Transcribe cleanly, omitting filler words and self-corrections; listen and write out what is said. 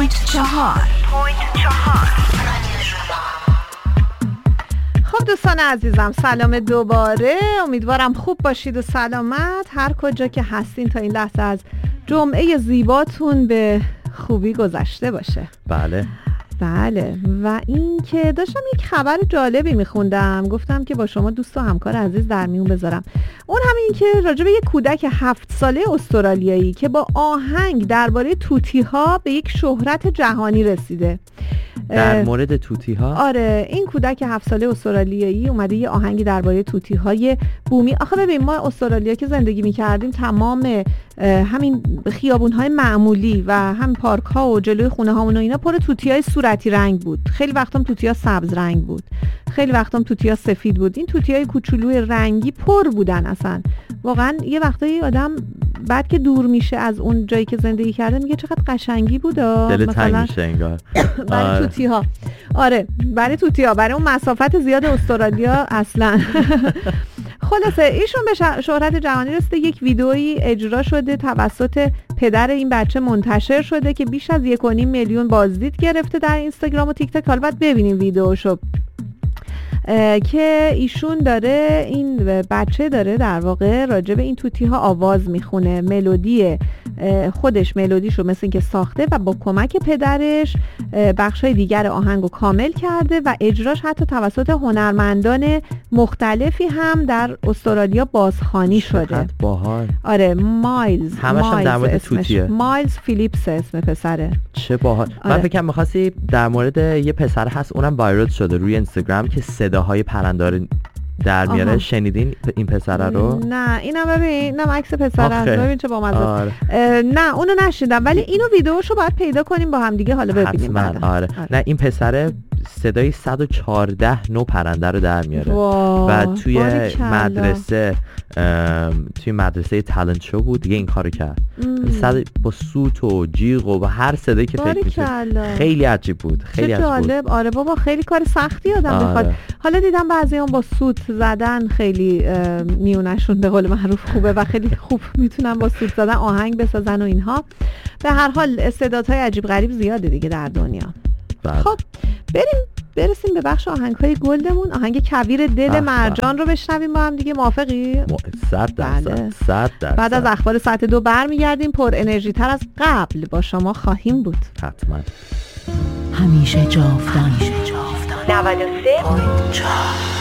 خب دوستان عزیزم، سلام دوباره. امیدوارم خوب باشید و سلامت هر کجا که هستین. تا این لحظه از جمعه زیباتون به خوبی گذشته باشه. بله و این که داشتم یک خبر جالبی میخوندم، گفتم که با شما دوست و همکار عزیز در میون بذارم. اون همین که راجع به یک کودک 7 ساله استرالیایی که با آهنگ درباره توتی ها به یک شهرت جهانی رسیده. در مورد توتی ها؟ آره، این کودک 7 ساله استرالیایی اومده یه آهنگی درباره توتی های بومی. آخه ببین، ما استرالیا که زندگی میکردیم تمام همین خیابون های معمولی و هم پارک ها و جلوی خونه هامون و اینا پر توتی های صورتی رنگ بود. خیلی وقتام توتی ها سبز رنگ بود، خیلی وقتام توتی ها سفید بود. این توتی های کوچولوی رنگی پر بودن. اصلا واقعا یه وقتایی آدم بعد که دور میشه از اون جایی که زندگی کرده میگه چقدر قشنگی بود. دل تنگ میشه انگار. برای توتی ها. آره، برای توتی ها، برای اون مسافت زیاد استرالیا اصلا. خلاصه ایشون به شهرت جهانی رسیده. یک ویدئویی اجرا شده توسط پدر این بچه، منتشر شده که بیش از 1.5 میلیون بازدید گرفته در اینستاگرام و تیک تاک. حالا باید ببینیم ویدئوشو که ایشون داره، این بچه داره در واقع راجع به این توتی ها آواز میخونه. ملودی خودش ملودیشو مثل اینکه ساخته و با کمک پدرش بخشای دیگر آهنگو کامل کرده و اجراش حتی توسط هنرمندان مختلفی هم در استرالیا بازخوانی شده. باحال. آره، مایلز، همش هم در مورد توتیه. مایلز فیلیپس اسم پسره. چه باحال. آره. من فکرم می‌خواستی در مورد یه پسر هست، اونم وایرال شده روی اینستاگرام که صداهای پرنده در میاره. شنیدین این پسره رو؟ نه، اینم ببین، اینم عکس پسره، ببین چه بامزه. آره. نه اونو نشیدم، ولی اینو ویدئوشو باید پیدا کنیم با هم دیگه حالا ببینیم. آره. نه، این پسره صدای 114 نوع پرنده رو در میاره و توی مدرسه تالنت شو بود دیگه این کارو کرد. با سوت و جیغ و هر صدایی که فکر میشه. خیلی عجیب بود، خیلی عجیب بود. آره بابا، خیلی کار سختی آدم بخواد. حالا دیدم بعضیام با سوت زدن خیلی میونشون به قول معروف خوبه و خیلی خوب میتونن با سوت زدن آهنگ بسازن و اینها. به هر حال استعدادهای عجیب غریب زیاده دیگه در دنیا. خب برسیم به بخش آهنگ‌های گلدمون. آهنگ کویر دل مرجان رو بشنویم با هم دیگه. موافقی؟ 100%. بعد از اخبار ساعت 2 برمیگردیم پر انرژی تر از قبل با شما خواهیم بود. حتما. همیشه جاودان 93.4